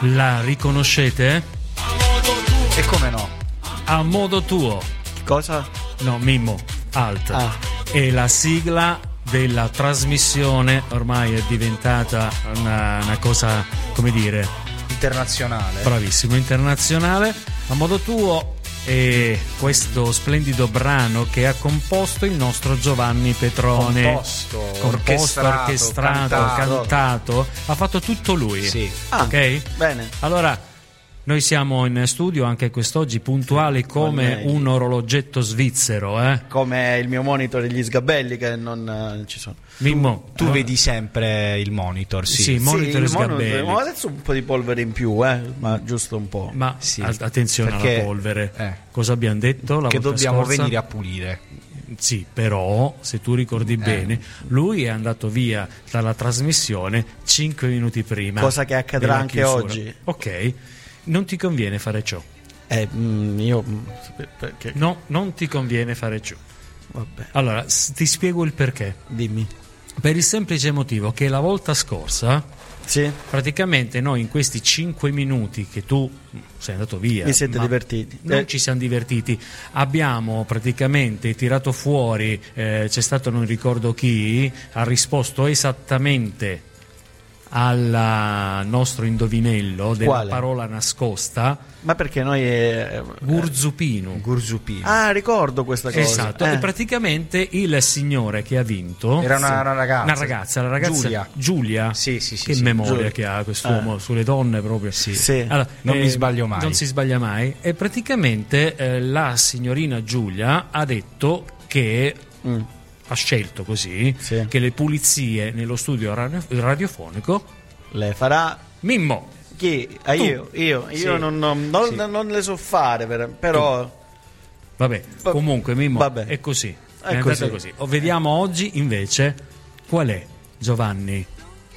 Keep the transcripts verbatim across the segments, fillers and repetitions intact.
La riconoscete? E come no? A modo tuo. Cosa? No, Mimmo, alt. Ah. È la sigla della trasmissione, ormai è diventata una, una cosa, come dire, internazionale. Bravissimo, internazionale. A modo tuo è questo splendido brano che ha composto il nostro Giovanni Petrone. Composto, composto orchestrato, orchestrato, cantato. cantato. Ha fatto tutto lui. Sì. Ah, ok? Bene. Allora, noi siamo in studio anche quest'oggi puntuali come Con un orologetto svizzero, eh? Come il mio monitor degli sgabelli che non eh, ci sono. Mimmo, Tu allora- vedi sempre il monitor, sì. Sì, il monitor e il monitor- sgabelli. ma adesso un po' di polvere in più, eh, ma giusto un po'. Ma Sì, a- attenzione perché- alla polvere. eh. Cosa abbiamo detto la Che volta dobbiamo scorsa? venire a pulire. Sì, però se tu ricordi bene, lui è andato via dalla trasmissione cinque minuti prima. Cosa che accadrà della anche chiusura. oggi. Ok, non ti conviene fare ciò. Eh, mm, io mm, perché? No, non ti conviene fare ciò. Vabbè, Allora, s- ti spiego il perché. dimmi. Per il semplice motivo che la volta scorsa, Sì? praticamente noi in questi cinque minuti che tu sei andato via, Vi siete ma divertiti? non Eh. ci siamo divertiti, abbiamo praticamente tirato fuori, eh, c'è stato non ricordo chi, ha risposto esattamente al nostro indovinello della Quale? parola nascosta, Ma perché noi eh, Gurzupino. Gurzupino. Ah, ricordo questa cosa. Esatto, Eh. e praticamente il signore che ha vinto Era una, una ragazza. una ragazza, la ragazza Giulia. Giulia. Sì, sì, sì, che sì. memoria Giulia. che ha quest'uomo Eh. sulle donne proprio. Sì. Sì. Allora, Non mi sbaglio mai. Non si sbaglia mai. E praticamente eh, la signorina Giulia ha detto che Mm. ha scelto così Sì. che le pulizie nello studio radio- radiofonico. Le farà Mimmo, chi? Ah, Tu. io, io, io Sì. non, non- non- Sì. non le so fare, per- però vabbè, Va- comunque Mimmo vabbè. è così. È, È andata così. così. O vediamo oggi invece qual è, Giovanni,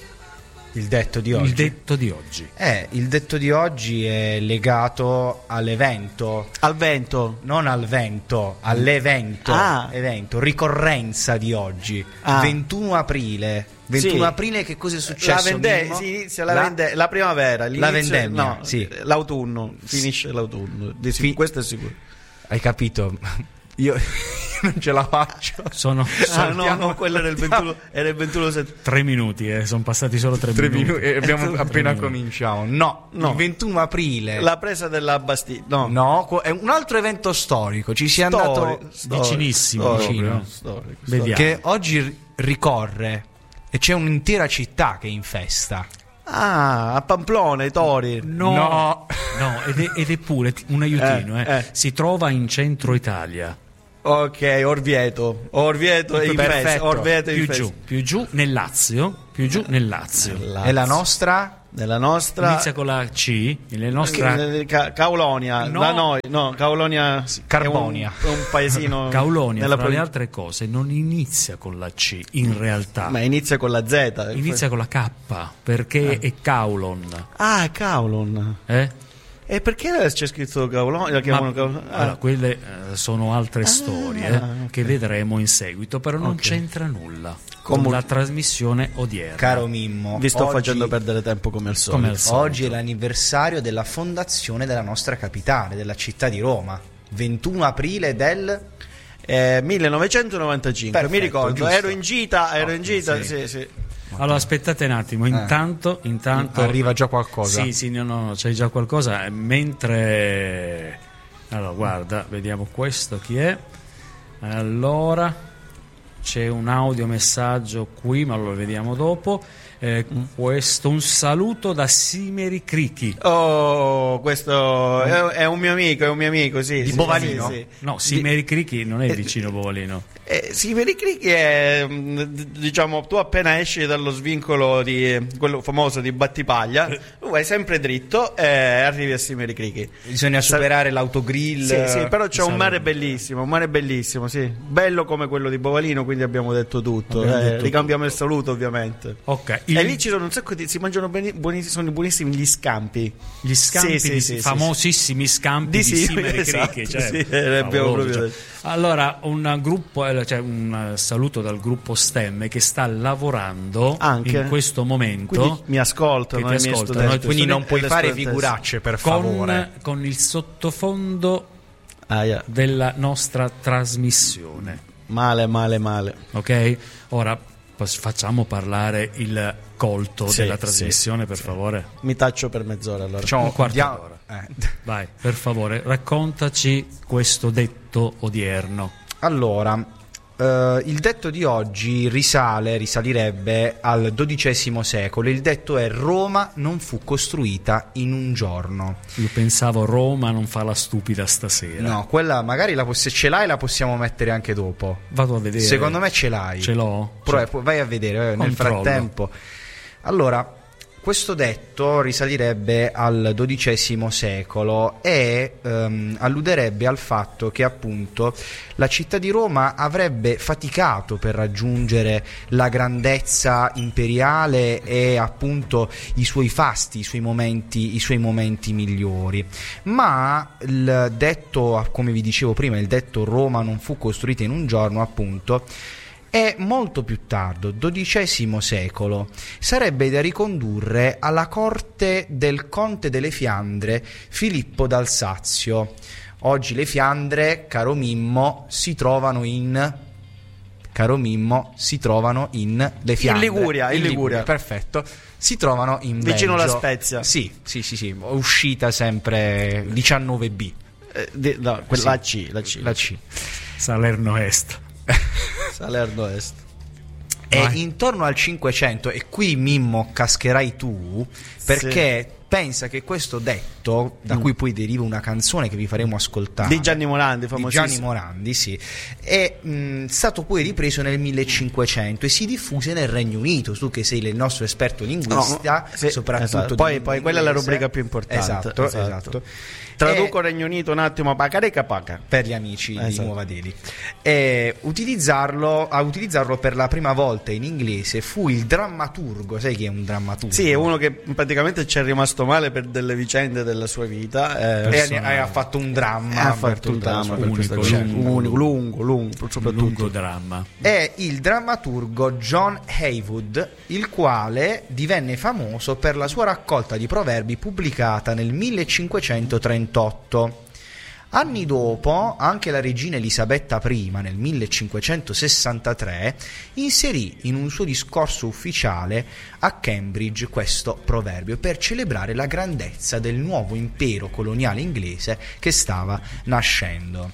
Il detto di oggi. il detto di oggi. Eh, il detto di oggi è legato all'evento, al vento. non al vento, all'evento, Ah. evento, ricorrenza di oggi. Ah. ventuno aprile. ventuno Sì. aprile che cosa è La, successo? vende- Mimmo? si inizia la, La- vende- la primavera, l'inizio- vendemmia, no, sì. l'autunno, finisce l'autunno, di sic- Fi- questo è sicuro. Hai capito? Io non ce la faccio. Sono Ah, no, no, quello era il ventuno, era il ventuno settembre. tre minuti, eh, sono passati solo tre, Tre minuti. minuti e abbiamo Tre appena minuti. cominciato. No, No. il ventuno aprile. La presa della Bastilla, no, No, qu- è un altro evento storico. Ci si è Stori- andato storico, vicinissimo, storico, vicino. storico, Vediamo. che oggi ri- ricorre e c'è un'intera città che è in festa. Ah, a Pamplona, i tori. No, No. no, ed, è, ed è pure ti- un aiutino. Eh, eh. eh. Si trova in centro Italia, Ok, Orvieto. Orvieto è in Perfetto. festa. Orvieto è in più festa. giù, più giù nel Lazio, più giù nel Lazio. Lazio. E la nostra? Nella nostra Inizia con la C, nella nostra Che- Ca- Caulonia, No. la noi, no, Caulonia Carbonia. è un, è un paesino Caulonia, nella tra le provincia- altre cose, non inizia con la C, in realtà. ma inizia con la Z. Inizia con la K, perché è Caulon. Ah, è Caulon. Eh? E perché c'è scritto Caulonia? La Ma, chiamano Caulonia? Ah. allora, quelle eh, sono altre storie eh, ok. che vedremo in seguito, però non Ok. c'entra nulla con Comunque- la trasmissione odierna. Caro Mimmo, Vi sto oggi- facendo perdere tempo come al solito. Come al solito. Oggi è l'anniversario della fondazione della nostra capitale, della città di Roma. ventuno aprile del... Eh, millenovecentonovantacinque, mi Perfetto, ricordo, giusto. ero in gita, ero in Ok, gita, sì. sì, sì. Allora aspettate un attimo, intanto, intanto Arriva già qualcosa. Sì, sì, no, no, c'è già qualcosa. eh, Mentre allora, guarda, vediamo questo chi è. Allora, c'è un audiomessaggio qui, ma lo vediamo dopo. Eh, questo, un saluto da Simeri Crichi. Oh, questo è, è un mio amico, è un mio amico, sì. Di sì, Bovalino? sì, sì. No, Simeri Crichi non è vicino Bovalino. Eh, sì, Veri Cricchi è, mh, d- diciamo, tu appena esci dallo svincolo di quello famoso di Battipaglia, tu vai sempre dritto e arrivi a Simeri Cricchi. Bisogna Sa- superare l'autogrill. Sì, sì, però c'è un Salve. mare bellissimo, un mare bellissimo, sì. Bello come quello di Bovalino, quindi abbiamo detto tutto. Abbiamo eh, detto ricambiamo tutto. il saluto, ovviamente. Ok, Il- E lì ci sono un sacco di. Si mangiano beni- buonissimi, sono buonissimi gli scampi. Gli scampi, Sì, di- sì, sì, famosissimi scampi Di di sì, simili esatto, cricche, cioè, sì, eh, abbiamo favoloso, proprio- cioè. Allora, un gruppo, eh, cioè un eh, saluto dal gruppo STEM che sta lavorando Anche. in questo momento. Quindi mi ascoltano, Che ti i miei ascoltano, studenti, Quindi non studenti puoi e le fare studentesse. figuracce, per favore. con, con il sottofondo Ah, yeah. della nostra trasmissione, Male, male, male. ok? Ora pos- facciamo parlare il colto Sì, della sì, trasmissione, per favore. Mi taccio per mezz'ora allora. Facciamo Un quarto dia- d'ora. eh. Vai, per favore, raccontaci questo detto odierno. Allora, eh, il detto di oggi risale, risalirebbe al dodicesimo secolo. Il detto è: Roma non fu costruita in un giorno. Io pensavo Roma non fa la stupida stasera. No, quella magari la poss- se ce l'hai la possiamo mettere anche dopo. Vado a vedere. Secondo me ce l'hai. Ce l'ho? Però, Cioè, eh, vai a vedere eh, nel Controllo. frattempo. Allora, questo detto risalirebbe al dodicesimo secolo e ehm, alluderebbe al fatto che appunto la città di Roma avrebbe faticato per raggiungere la grandezza imperiale e appunto i suoi fasti, i suoi momenti, i suoi momenti migliori. Ma il detto, come vi dicevo prima, il detto Roma non fu costruita in un giorno, appunto, è molto più tardo, dodicesimo secolo. Sarebbe da ricondurre alla corte del conte delle Fiandre, Filippo d'Alsazio. Oggi le Fiandre, caro Mimmo, si trovano in caro Mimmo, si trovano in le Fiandre. In Liguria, in Liguria. Perfetto. Si trovano in Vicino Belgio. alla Spezia. Sì, sì, sì, sì, uscita sempre diciannove B. Eh, di- no, que- Sì. La C, la C. La C. Salerno Est. Salerno Est. E Vai. intorno al cinquecento, e qui Mimmo cascherai tu, perché pensa che questo detto, da Mm. cui poi deriva una canzone che vi faremo ascoltare, Di Gianni Morandi, di famosissimo. Gianni Morandi, sì, è mh, stato poi ripreso nel millecinquecento e si diffuse nel Regno Unito. Tu che sei il nostro esperto linguista, No, sì, soprattutto esatto. di Poi- lingua poi quella è la inglese. rubrica più importante. Esatto, Esatto. esatto. Traduco E- Regno Unito un attimo, pacareca paca. per gli amici di Esatto. Nuova Delhi. E utilizzarlo, a utilizzarlo per la prima volta in inglese fu il drammaturgo. Sai chi è un drammaturgo? Sì, è uno che praticamente ci è rimasto male per delle vicende della sua vita. eh, E personale. ha fatto un dramma, ha per fatto un tutta la dramma sua per unico, questa vita. cosa. lungo, Unico, lungo, lungo, soprattutto. Lungo dramma. È il drammaturgo John Heywood, il quale divenne famoso per la sua raccolta di proverbi pubblicata nel millecinquecentotrentotto. Anni dopo, anche la regina Elisabetta I, nel millecinquecentosessantatré, inserì in un suo discorso ufficiale a Cambridge questo proverbio per celebrare la grandezza del nuovo impero coloniale inglese che stava nascendo.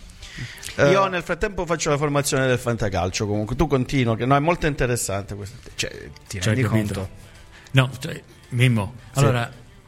Io Eh, nel frattempo faccio la formazione del fantacalcio, comunque tu continua, che no, è molto interessante questo. cioè, ti Cioè, rendi capito? conto? No, cioè, Mimmo, allora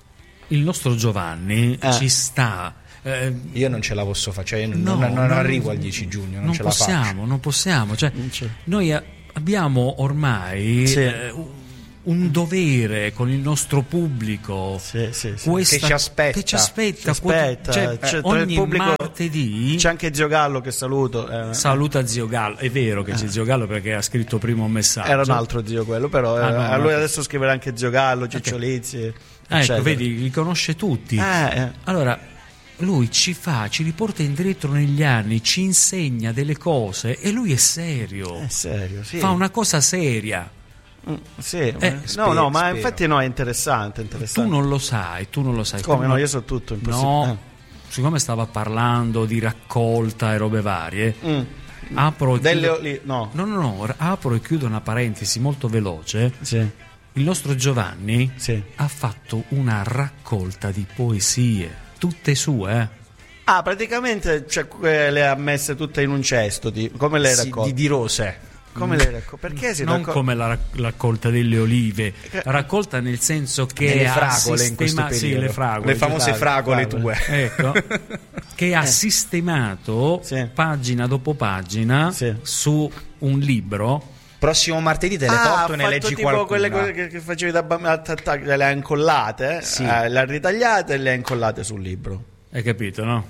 il nostro Giovanni Eh. ci sta. eh, Io non ce la posso fare, cioè io non, no, non- non non- arrivo al dieci giugno, non, non ce la possiamo, faccio. non possiamo. Cioè, Non c'è. noi a- abbiamo ormai Sì. eh, un- un dovere con il nostro pubblico. Sì, sì, sì. Questa- Che ci aspetta. che ci aspetta, Ci aspetta, cioè, c'è tra il ogni pubblico- martedì. C'è anche Zio Gallo che saluto. eh, Saluta Zio Gallo, è vero che c'è Zio Gallo perché ha scritto prima un messaggio. Era un altro zio quello, però Ah, eh, no, a no. lui adesso scriverà anche Zio Gallo, Ciccio Lizzi. Ah, ecco, eccetera. vedi, li conosce tutti. Eh, eh. Allora, lui ci fa, ci riporta indietro negli anni, ci insegna delle cose e lui è serio. È serio, sì. Fa una cosa seria. Mm, sì, ma- no, spero, no, ma spero. infatti no, è interessante, Tu interessante. non lo sai, tu non lo sai. Come Tu no, non- io so tutto, impossibile. No, siccome stava parlando di raccolta e robe varie, Eh. Mm. apro e Delle chiudo... oli- no. No, no, no, apro e chiudo una parentesi molto veloce. Sì, Il nostro Giovanni sì. ha fatto una raccolta di poesie, tutte sue, eh. Ah, praticamente cioè, que- le ha messe tutte in un cesto, di- come le Sì, raccolte? di, di rose. Come le raccolte? Perché si non raccol- come la rac- raccolta delle olive, la raccolta nel senso che Delle ha fragole in questo sistema- sì, periodo. le fragole, Le famose esatto. fragole fragole. tue. Ecco, che ha sistemato Sì. pagina dopo pagina Sì. su un libro. Prossimo martedì te le Ah, porto e ne ha leggi fatto tipo qualcuna. quelle cose che, che facevi da bambino, le ha incollate, eh? Sì. Eh, le ha ritagliate e le ha incollate sul libro. Hai capito, no?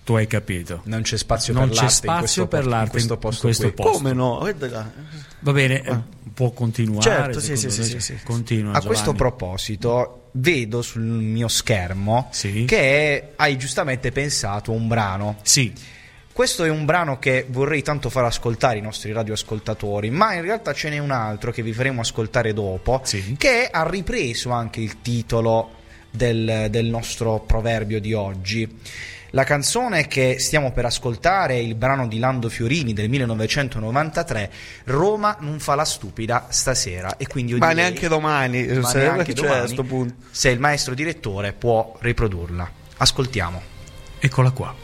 tu hai capito. Non c'è spazio non per c'è l'arte spazio in questo, per posto, l'arte in questo in posto, questo qui. posto. Come no? Guarda là. Va bene, Ah. eh, può continuare. Certo, sì, secondo sì, me. sì, sì, sì. Continua, A Giovanni. questo proposito vedo sul mio schermo Sì. che hai giustamente pensato un brano. Sì. Questo è un brano che vorrei tanto far ascoltare ai nostri radioascoltatori, ma in realtà ce n'è un altro che vi faremo ascoltare dopo, Sì. che ha ripreso anche il titolo del, del nostro proverbio di oggi. La canzone che stiamo per ascoltare è il brano di Lando Fiorini del millenovecentonovantatré, Roma non fa la stupida stasera, e quindi io Ma direi- neanche domani, ma se, neanche cioè, domani, a sto punto. se il maestro direttore può riprodurla. Ascoltiamo. Eccola qua.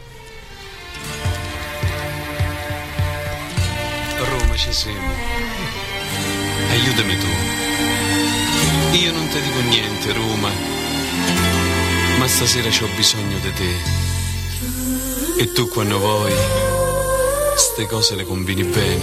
Roma ci siamo. Aiutami tu. Io non ti dico niente, Roma, ma stasera c'ho bisogno di te. E tu quando vuoi, ste cose le combini bene.